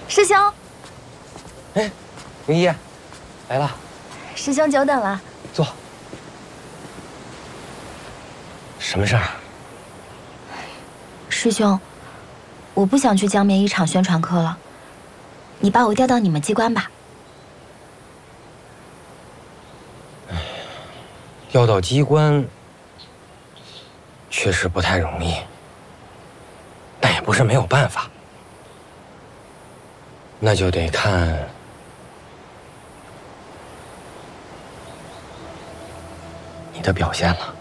师兄， 哎，灵一，来了。 师兄久等了。 坐。什么事儿？ 师兄，我不想去江面一场宣传课了，你把我调到你们机关吧。 调到机关，确实不太容易，但也不是没有办法。那就得看你的表现了。